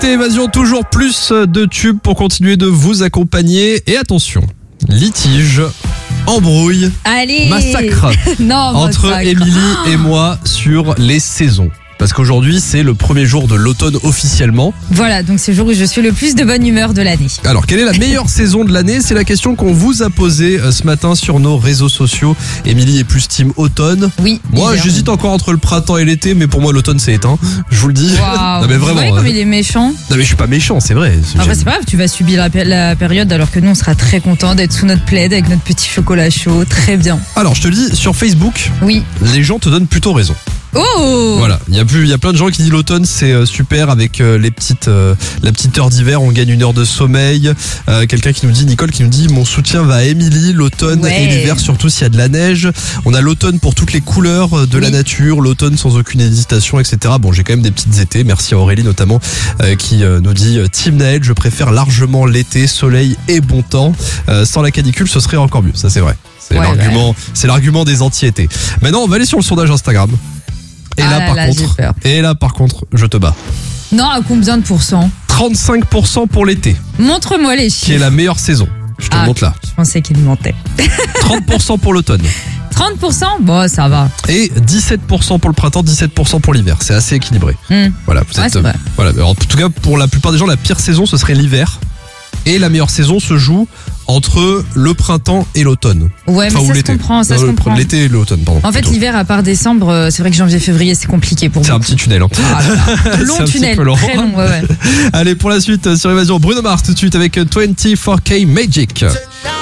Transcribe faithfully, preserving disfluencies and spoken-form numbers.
écoutez Évasion, toujours plus de tubes pour continuer de vous accompagner. Et attention, litige, embrouille, Allez. massacre non, entre massacre. Émilie et moi sur les saisons. Parce qu'aujourd'hui, c'est le premier jour de l'automne officiellement. Voilà, donc c'est le jour où je suis le plus de bonne humeur de l'année. Alors, quelle est la meilleure saison de l'année? C'est la question qu'on vous a posée euh, ce matin sur nos réseaux sociaux. Émilie est plus team automne. Oui. Moi, hiver. j'hésite encore entre le printemps et l'été, mais pour moi, l'automne, c'est éteint. Je vous le dis. Waouh. Non, mais Vous vraiment. voyez comme hein. il est méchant. Non, mais je suis pas méchant, c'est vrai. Après, c'est pas grave, tu vas subir la, péri- la période alors que nous, on sera très contents d'être sous notre plaid avec notre petit chocolat chaud. Très bien. Alors, je te le dis, sur Facebook, Oui. les gens te donnent plutôt raison. Oh. Voilà, il y a plus, il y a plein de gens qui disent l'automne c'est euh, super avec euh, les petites, euh, la petite heure d'hiver, on gagne une heure de sommeil. Euh, Quelqu'un qui nous dit, Nicole qui nous dit, mon soutien va à Émilie, l'automne Ouais. et l'hiver surtout s'il y a de la neige. On a l'automne pour toutes les couleurs euh, de la Oui. nature, l'automne sans aucune hésitation, et cetera. Bon, j'ai quand même des petites étés. Merci à Aurélie notamment euh, qui euh, nous dit, Team Naël, je préfère largement l'été, soleil et bon temps. Euh, sans la canicule, ce serait encore mieux. Ça c'est vrai. C'est Ouais, l'argument, c'est l'argument des anti-étés. Maintenant, on va aller sur le sondage Instagram. Et Ah là, là par là, contre, j'ai peur. et là, par contre, je te bats. Non, à combien de pourcents? trente-cinq pour cent pour l'été, Montre-moi les qui est chiffres. la meilleure saison. Je te Ah. le montre là. Je pensais qu'il mentait. trente pour cent pour l'automne. trente pour cent. Bon, ça va. Et dix-sept pour cent pour le printemps, dix-sept pour cent pour l'hiver. C'est assez équilibré. Hmm. Voilà, vous Ouais, êtes, c'est vrai. voilà. Alors, en tout cas, pour la plupart des gens, la pire saison, ce serait l'hiver. Et la meilleure saison se joue entre le printemps et l'automne. Ouais, Enfin, mais ou ça se l'été. comprend, ça Non, se le- comprend. L'été et l'automne, pardon. En fait, plutôt. l'hiver, à part décembre, euh, c'est vrai que janvier-février, c'est compliqué pour C'est vous. un petit tunnel. Hein. Ah là là. C'est Long un petit tunnel, peu long. très long, ouais, ouais. Allez, pour la suite, sur Évasion, Bruno Mars tout de suite avec vingt-quatre K Magic. Tonight.